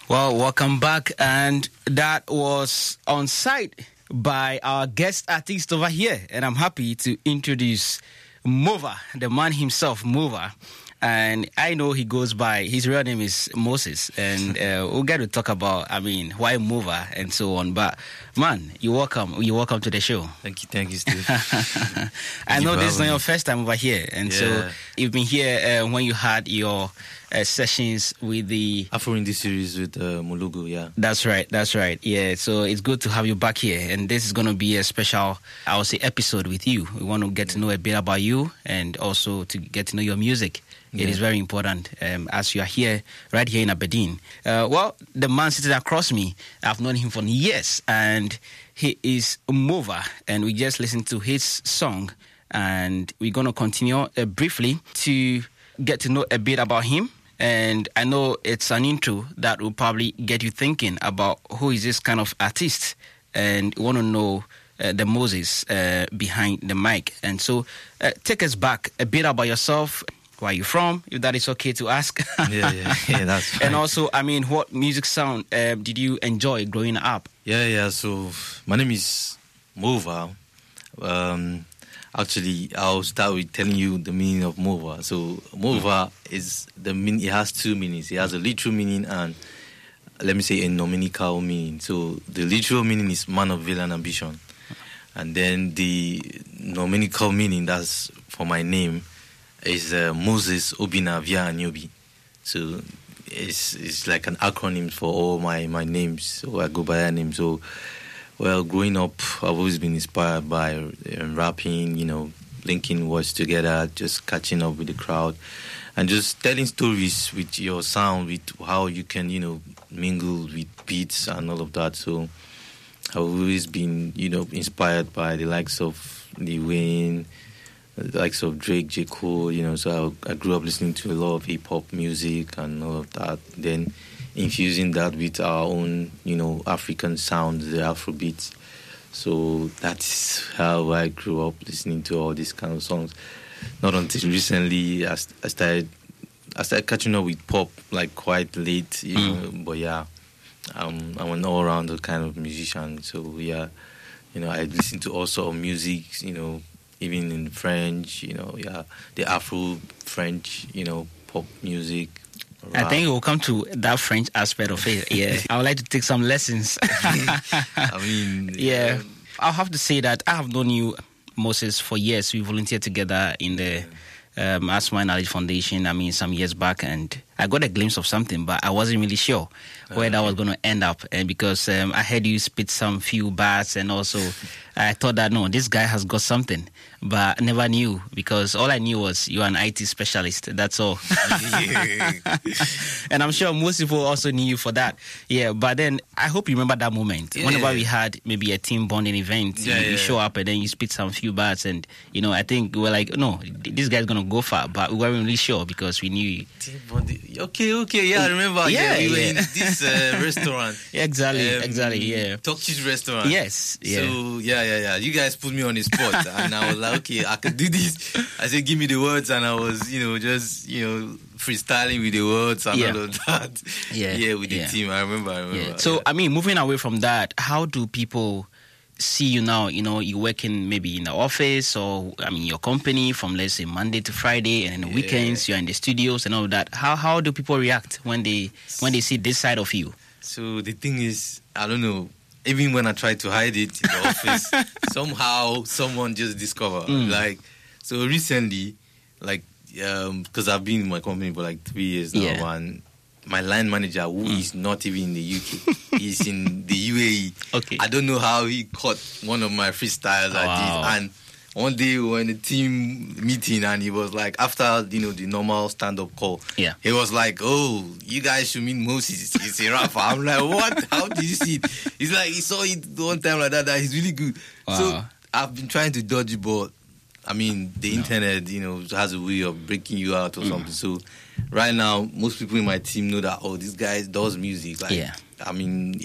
Well, welcome back. And that was On Site by our guest artist over here. And I'm happy to introduce Mova, the man himself, Mova. And I know he goes by, his real name is Moses. And we'll get to talk about, why Mova and so on. But man, you're welcome to the show. Thank you, Steve. I know this is not your first time over here. And so you've been here when you had your sessions with the Afro Indie series with Mulugu, yeah. That's right. Yeah, so it's good to have you back here. And this is going to be a special, I would say, episode with you. We want to get to know a bit about you and also to get to know your music. It is very important as you are here, right here in Aberdeen. Well, the man sitting across me, I've known him for years, and he is Mova, and we just listened to his song, and we're going to continue briefly to get to know a bit about him. And I know it's an intro that will probably get you thinking about who is this kind of artist, and you want to know the Moses behind the mic. And so take us back a bit about yourself. Where are you from, if that is okay to ask? Yeah, that's fine. And also, what music sound did you enjoy growing up? Yeah, so my name is Mova. Actually, I'll start with telling you the meaning of Mova. So Mova is it has two meanings. It has a literal meaning and, let me say, a nominical meaning. So the literal meaning is man of valor and ambition. And then the nominical meaning, that's for my name, is Moses Obina Via Anyobi. So it's like an acronym for all my names. So I go by that name. So, well, growing up, I've always been inspired by rapping, linking words together, just catching up with the crowd, and just telling stories with your sound, with how you can, mingle with beats and all of that. So I've always been, inspired by the likes of Lil Wayne, the likes of Drake, J. Cole, so I grew up listening to a lot of hip-hop music and all of that, then infusing that with our own, African sounds, the Afrobeats. So that's how I grew up listening to all these kind of songs. Not until recently I started catching up with pop, like, quite late, but yeah, I'm an all-rounder kind of musician. So yeah, I listen to all sort of music, even in French, the Afro-French, pop music. Rap. I think we'll come to that French aspect of it. Yeah, I would like to take some lessons. Yeah. I'll have to say that I have known you, Moses, for years. We volunteered together in the Ask My Knowledge Foundation, some years back, and I got a glimpse of something, but I wasn't really sure where that was going to end up. And because I heard you spit some few bars, and also I thought that, no, this guy has got something, but I never knew, because all I knew was you're an IT specialist. That's all. And I'm sure most people also knew you for that. Yeah, but then I hope you remember that moment. Whenever we had maybe a team bonding event, you show up and then you spit some few bars, and, I think we were like, no, this guy's going to go far, but we weren't really sure because we knew you. Team bonding. Okay, I remember. Yeah, we were in this restaurant. Exactly, yeah. Turkish restaurant. Yes, yeah. So, yeah. You guys put me on the spot, and I was like, okay, I could do this. I said, give me the words, and I was, just, freestyling with the words and all of that. Yeah, with the team. I remember. Yeah. So, moving away from that, how do people see you now? You working maybe in the office or your company from, let's say, Monday to Friday, and in the weekends you're in the studios and all of that. How do people react when they see this side of you? So the thing is, I don't know. Even when I try to hide it in the office, somehow someone just discover. So recently, because I've been in my company for 3 years now, and my line manager, who is not even in the UK, he's in the UAE. Okay. I don't know how he caught one of my freestyles I did. And one day we were in a team meeting, and he was like, after the normal stand-up call, he was like, "Oh, you guys should meet Moses. He's a rapper." I'm like, "What? How did you see it?" He's like, he saw it one time like that he's really good. Wow. So I've been trying to dodge it, but the internet, has a way of breaking you out or something. So right now, most people in my team know that, this guy does music.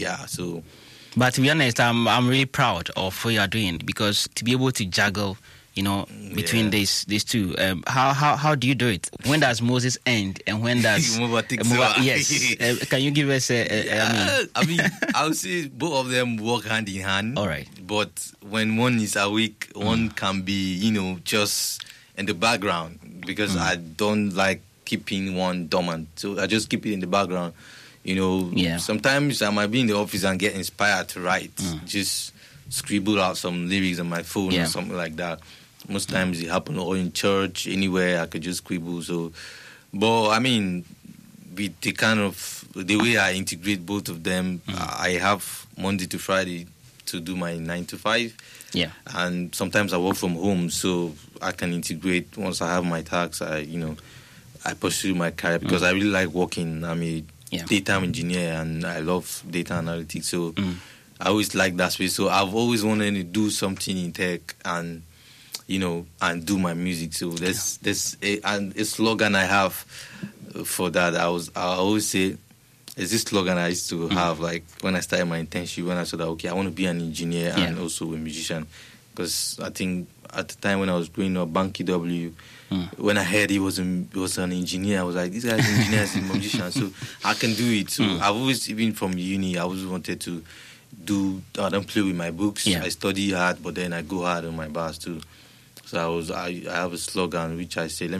So. But to be honest, I'm really proud of what you are doing, because to be able to juggle between these two. How do you do it? When does Moses end and when does yes? Can you give us I would say both of them work hand in hand. All right. But when one is awake, one can be, just in the background, because I don't like keeping one dormant. So I just keep it in the background. Sometimes I might be in the office and get inspired to write. Just scribble out some lyrics on my phone or something like that. Most times it happens, or in church, anywhere I could just scribble. So, but I mean, with the way I integrate both of them, I have Monday to Friday to do my 9 to 5. Yeah. And sometimes I work from home, so I can integrate. Once I have my tasks, I pursue my career because I really like working. I'm a data engineer and I love data analytics. So I always like that space. So I've always wanted to do something in tech and and do my music. So there's a slogan I have for that. I always say, it's this slogan I used to have, like when I started my internship, when I said that, okay, I want to be an engineer and also a musician. Because I think at the time when I was growing up, Banky W, when I heard he was an engineer, I was like, this guy's an engineer, he's a musician, so I can do it. So I've always, even from uni, I always wanted to I don't play with my books. I study hard, but then I go hard on my bars too. So I have a slogan which I say,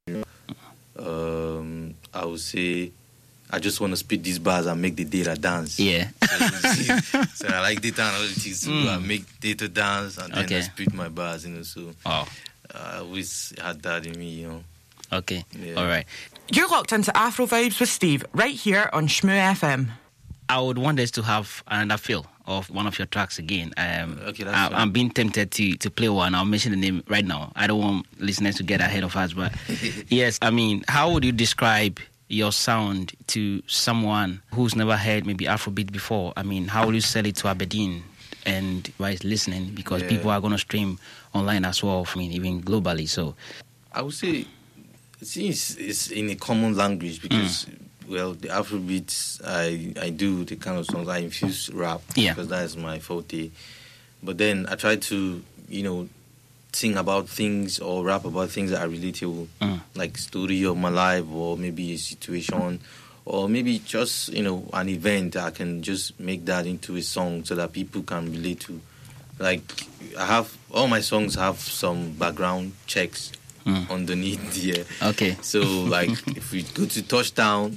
I would say, I just want to spit these bars and make the data dance. Yeah. So I like data analytics, so I make data dance and then I spit my bars, so I always had that in me, Okay, all right. You're locked into Afro Vibes with Steve, right here on Shmoo FM. I would want us to have another feel of one of your tracks again. Okay, that's fine. I'm being tempted to play one. I'll mention the name right now. I don't want listeners to get ahead of us, but yes, I mean, how would you describe your sound to someone who's never heard maybe Afrobeat before? I mean, how will you sell it to Aberdeen and why is listening? Because people are going to stream online as well, I mean, even globally. So I would say it's in a common language because well, the Afrobeats I do, the kind of songs I infuse rap because that is my forte. But then I try to, sing about things or rap about things that are relatable, like story of my life or maybe a situation or maybe just, an event. I can just make that into a song so that people can relate to. Like, all my songs have some background checks underneath here. Okay. So, like, if we go to Touchdown,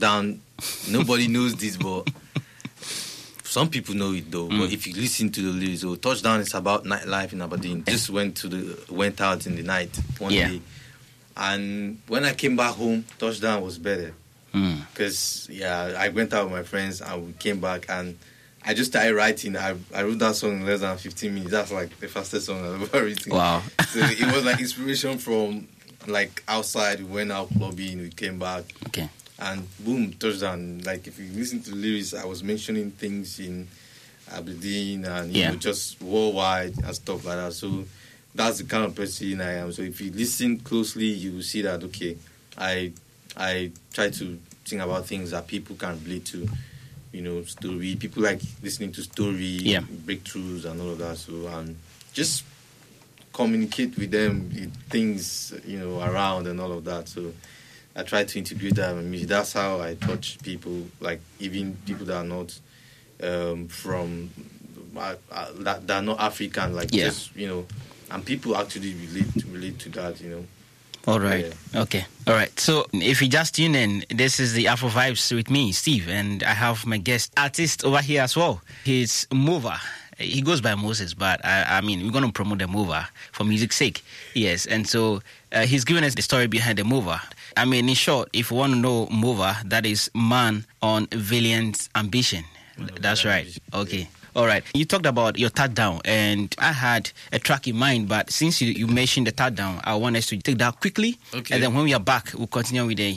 nobody knows this, but some people know it though. But if you listen to the lyrics, Touchdown is about nightlife in Aberdeen. Just went out in the night one day, and when I came back home, Touchdown was better because I went out with my friends and we came back and I just started writing. I wrote that song in less than 15 minutes. That's like the fastest song I've ever written. Wow. So it was like inspiration from like outside. We went out clubbing, we came back. Okay. And boom, Touchdown. Like if you listen to the lyrics, I was mentioning things in Aberdeen and just worldwide and stuff like that. So that's the kind of person I am. So if you listen closely, you will see that I try to think about things that people can relate to. Story. People like listening to story, breakthroughs and all of that. So just communicate with them with things around and all of that. So I try to integrate that in music. That's how I touch people, like even people that are not from that are not African, like just and people actually relate to that, All right. Yeah. Okay. All right. So if you just tune in, this is the Afro Vibes with me, Steve, and I have my guest artist over here as well. He's Mover. He goes by Moses, but I mean, we're going to promote the Mover for music's sake. Yes. And so he's given us the story behind the Mover. I mean, in short, if you want to know Mover, that is man on valiant ambition. That's right. Okay. All right. You talked about your touchdown, and I had a track in mind, but since you mentioned the touchdown, I want us to take that quickly. Okay. And then when we are back, we'll continue with the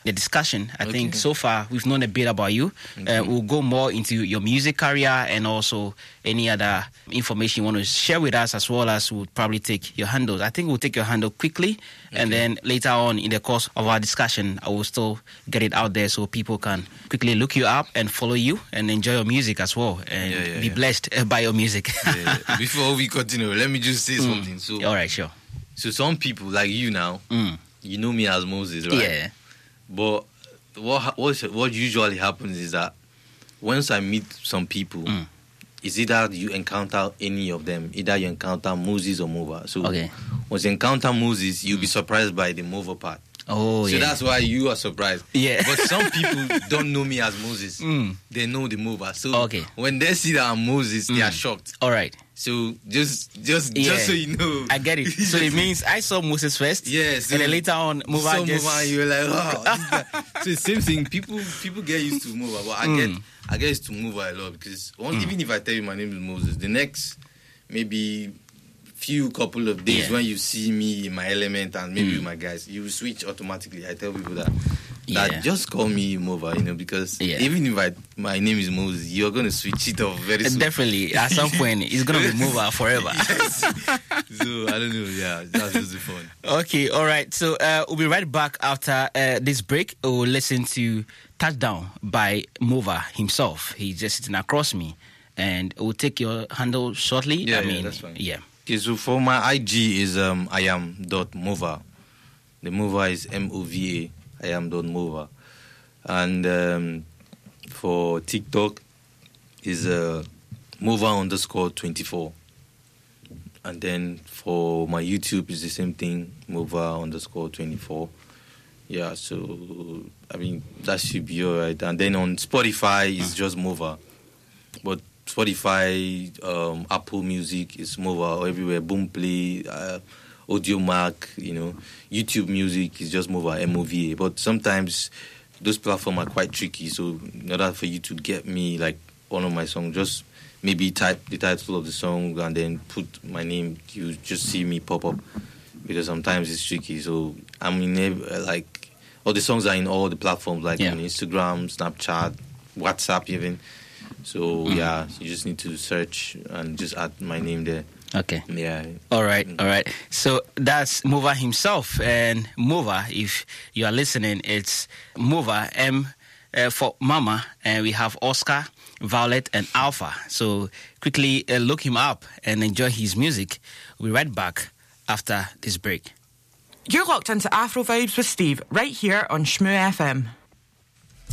the discussion. I think so far we've known a bit about you. We'll go more into your music career and also any other information you want to share with us, as well as we'll probably take your handles. I think we'll take your handle quickly, and then later on in the course of our discussion, I will still get it out there so people can quickly look you up and follow you and enjoy your music as well, and be blessed by your music. Before we continue, let me just say something. So, all right, sure. So some people like you now, you know me as Moses, right? Yeah. But what usually happens is that once I meet some people, it's either you encounter any of them, either you encounter Moses or Mova. So once you encounter Moses, you'll be surprised by the Mova part. Oh, so that's why you are surprised. Yeah. But some people don't know me as Moses. They know the Mova. So when they see that I'm Moses, they are shocked. All right. So just so you know, I get it. So it means I saw Moses first, yes, and then later on Mova just. You were like, oh. So same thing. People get used to Mova, but I get used to Mova a lot because even if I tell you my name is Moses, the next maybe few couple of days when you see me in my element and maybe with my guys, you will switch automatically. I tell people that just call me Mova, because even if my name is Moses, you're going to switch it off very soon. Definitely. At some point, it's going to be Mova forever. So, I don't know. That's just fun. Okay, all right. So, we'll be right back after this break. We'll listen to Touchdown by Mova himself. He's just sitting across me. And we'll take your handle shortly. Yeah, that's fine. Yeah. Okay, so for my IG is iam.mova. The Mova is MOVA. iam.mova. And for TikTok is Mova_24. And then for my YouTube is the same thing, Mova_24. Yeah, so I mean that should be alright. And then on Spotify it's just Mova. But Spotify, Apple Music is Mova, or everywhere. Boomplay, Audio Mac, YouTube Music is just Mova, MOVA. But sometimes those platforms are quite tricky. So in order for you to get me like one of my songs, just maybe type the title of the song and then put my name. You just see me pop up because sometimes it's tricky. So I'm in all the songs are in all the platforms like on Instagram, Snapchat, WhatsApp even. So you just need to search and just add my name there. Okay. Yeah. All right. So that's Mova himself. And Mova, if you are listening, it's Mova, M for Mama. And we have Oscar, Violet, and Alpha. So quickly look him up and enjoy his music. We'll be right back after this break. You're locked into Afro Vibes with Steve right here on Shmoo FM.